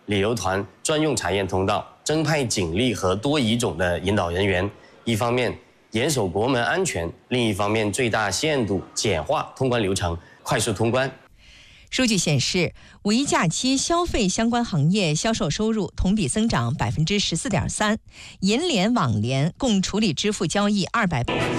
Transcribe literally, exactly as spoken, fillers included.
旅游团专用查验通道，增派警力和多语种的引导人员，一方面严守国门安全，另一方面最大限度简化通关流程，快速通关。 数据显示，五一假期消费相关行业销售收入同比增长百分之十四点三，银联、网联共处理支付交易二百。